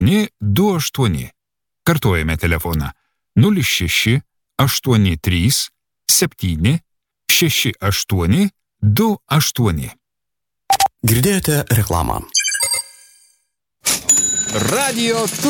28. Kartuojame telefoną 06 83 7 68 28. Girdėjote reklamą. Radio